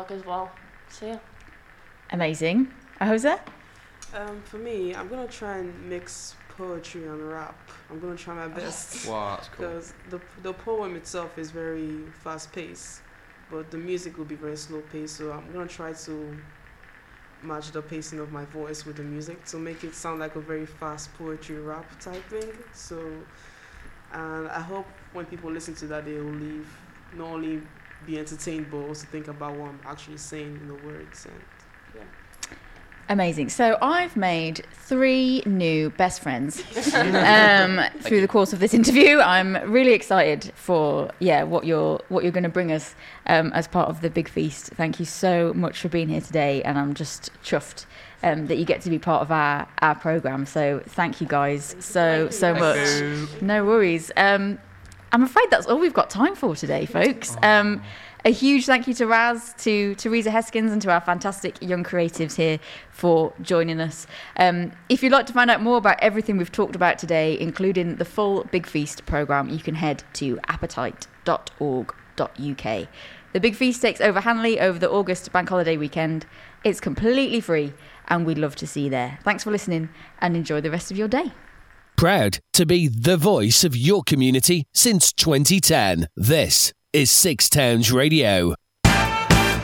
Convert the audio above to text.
work as well. So yeah. Amazing. Ahoza? For me, I'm gonna try and mix poetry and rap. I'm gonna try my best. Wow, that's cool. Because the poem itself is very fast paced, but the music will be very slow paced. So I'm gonna try to match the pacing of my voice with the music to make it sound like a very fast poetry rap type thing. So, and I hope when people listen to that, they will leave not only be entertained but also think about what I'm actually saying in the words. And yeah. Amazing. So I've made 3 new best friends through the course of this interview. I'm really excited for what you're going to bring us as part of the Big Feast. Thank you so much for being here today, and I'm just chuffed that you get to be part of our programme. So thank you guys so much. No worries. I'm afraid that's all we've got time for today, folks. A huge thank you to Raz, to Teresa Heskins, and to our fantastic young creatives here for joining us. If you'd like to find out more about everything we've talked about today, including the full Big Feast programme, you can head to appetite.org.uk. The Big Feast takes over Hanley over the August bank holiday weekend. It's completely free, and we'd love to see you there. Thanks for listening, and enjoy the rest of your day. Proud to be the voice of your community since 2010. This is Six Towns Radio.